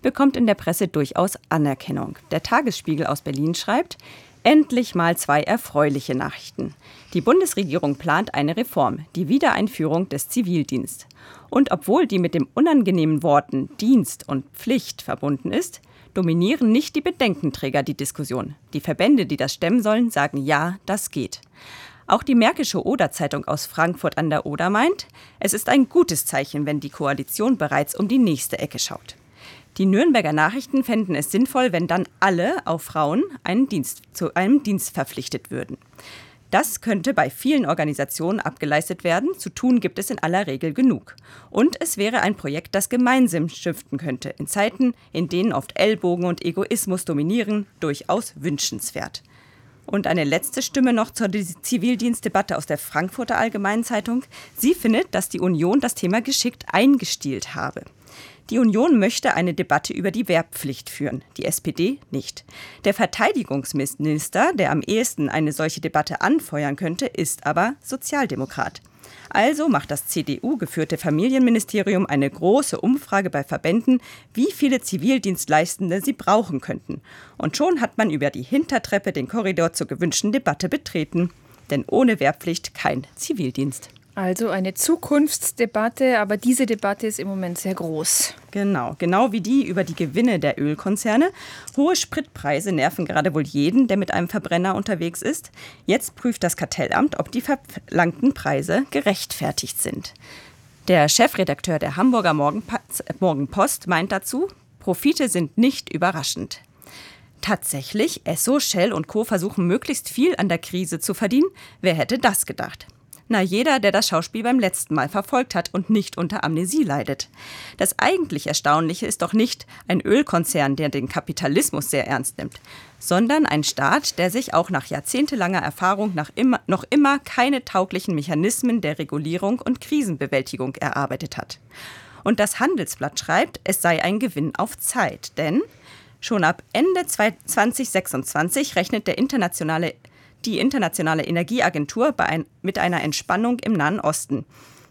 bekommt in der Presse durchaus Anerkennung. Der Tagesspiegel aus Berlin schreibt: Endlich mal 2 erfreuliche Nachrichten. Die Bundesregierung plant eine Reform, die Wiedereinführung des Zivildienstes. Und obwohl die mit den unangenehmen Worten Dienst und Pflicht verbunden ist, dominieren nicht die Bedenkenträger die Diskussion. Die Verbände, die das stemmen sollen, sagen ja, das geht. Auch die Märkische Oder-Zeitung aus Frankfurt an der Oder meint, es ist ein gutes Zeichen, wenn die Koalition bereits um die nächste Ecke schaut. Die Nürnberger Nachrichten fänden es sinnvoll, wenn dann alle, auch Frauen, zu einem Dienst verpflichtet würden. Das könnte bei vielen Organisationen abgeleistet werden. Zu tun gibt es in aller Regel genug. Und es wäre ein Projekt, das gemeinsam stiften könnte. In Zeiten, in denen oft Ellbogen und Egoismus dominieren, durchaus wünschenswert. Und eine letzte Stimme noch zur Zivildienstdebatte aus der Frankfurter Allgemeinen Zeitung. Sie findet, dass die Union das Thema geschickt eingestielt habe. Die Union möchte eine Debatte über die Wehrpflicht führen, die SPD nicht. Der Verteidigungsminister, der am ehesten eine solche Debatte anfeuern könnte, ist aber Sozialdemokrat. Also macht das CDU-geführte Familienministerium eine große Umfrage bei Verbänden, wie viele Zivildienstleistende sie brauchen könnten. Und schon hat man über die Hintertreppe den Korridor zur gewünschten Debatte betreten. Denn ohne Wehrpflicht kein Zivildienst. Also eine Zukunftsdebatte, aber diese Debatte ist im Moment sehr groß. Genau wie die über die Gewinne der Ölkonzerne. Hohe Spritpreise nerven gerade wohl jeden, der mit einem Verbrenner unterwegs ist. Jetzt prüft das Kartellamt, ob die verlangten Preise gerechtfertigt sind. Der Chefredakteur der Hamburger Morgenpost meint dazu, Profite sind nicht überraschend. Tatsächlich, Esso, Shell und Co. versuchen möglichst viel an der Krise zu verdienen. Wer hätte das gedacht? Na, jeder, der das Schauspiel beim letzten Mal verfolgt hat und nicht unter Amnesie leidet. Das eigentlich Erstaunliche ist doch nicht ein Ölkonzern, der den Kapitalismus sehr ernst nimmt, sondern ein Staat, der sich auch nach jahrzehntelanger Erfahrung noch immer keine tauglichen Mechanismen der Regulierung und Krisenbewältigung erarbeitet hat. Und das Handelsblatt schreibt, es sei ein Gewinn auf Zeit, denn schon ab Ende 2026 rechnet die Internationale Energieagentur mit einer Entspannung im Nahen Osten.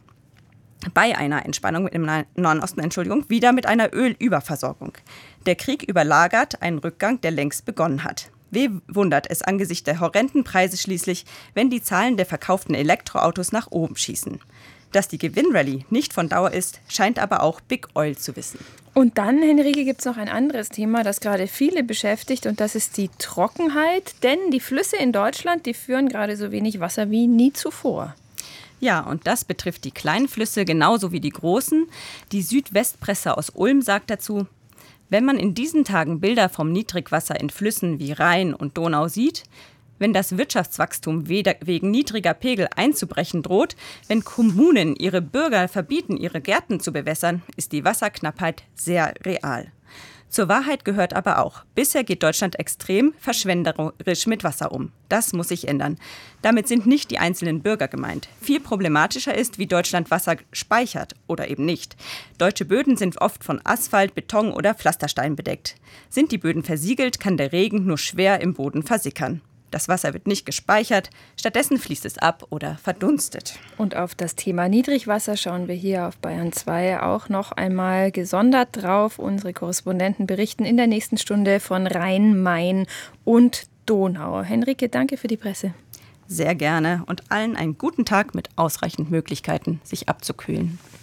Bei einer Entspannung im Nahen Osten, wieder mit einer Ölüberversorgung. Der Krieg überlagert einen Rückgang, der längst begonnen hat. Wen wundert es angesichts der horrenden Preise schließlich, wenn die Zahlen der verkauften Elektroautos nach oben schießen? Dass die Gewinnrallye nicht von Dauer ist, scheint aber auch Big Oil zu wissen. Und dann, Henrike, gibt es noch ein anderes Thema, das gerade viele beschäftigt, und das ist die Trockenheit. Denn die Flüsse in Deutschland, die führen gerade so wenig Wasser wie nie zuvor. Ja, und das betrifft die kleinen Flüsse genauso wie die großen. Die Südwestpresse aus Ulm sagt dazu, wenn man in diesen Tagen Bilder vom Niedrigwasser in Flüssen wie Rhein und Donau sieht, wenn das Wirtschaftswachstum wegen niedriger Pegel einzubrechen droht, wenn Kommunen ihre Bürger verbieten, ihre Gärten zu bewässern, ist die Wasserknappheit sehr real. Zur Wahrheit gehört aber auch, bisher geht Deutschland extrem verschwenderisch mit Wasser um. Das muss sich ändern. Damit sind nicht die einzelnen Bürger gemeint. Viel problematischer ist, wie Deutschland Wasser speichert oder eben nicht. Deutsche Böden sind oft von Asphalt, Beton oder Pflasterstein bedeckt. Sind die Böden versiegelt, kann der Regen nur schwer im Boden versickern. Das Wasser wird nicht gespeichert, stattdessen fließt es ab oder verdunstet. Und auf das Thema Niedrigwasser schauen wir hier auf Bayern 2 auch noch einmal gesondert drauf. Unsere Korrespondenten berichten in der nächsten Stunde von Rhein, Main und Donau. Henrike, danke für die Presse. Sehr gerne und allen einen guten Tag mit ausreichend Möglichkeiten, sich abzukühlen.